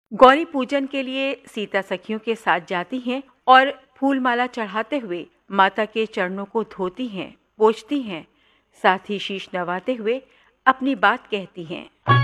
गौरी पूजन के लिए सीता सखियों के साथ जाती हैं और फूल माला चढ़ाते हुए माता के चरणों को धोती हैं, पोंछती हैं, साथ ही शीश नवाते हुए अपनी बात कहती हैं।